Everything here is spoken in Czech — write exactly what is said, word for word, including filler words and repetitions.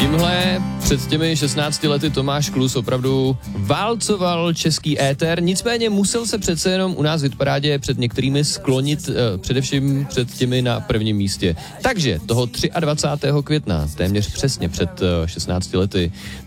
Tímhle před těmi šestnácti lety Tomáš Klus opravdu válcoval český éter, nicméně musel se přece jenom u nás v hitparádě před některými sklonit, eh, především před těmi na prvním místě. Takže toho dvacátého třetího května, téměř přesně před eh, šestnácti lety,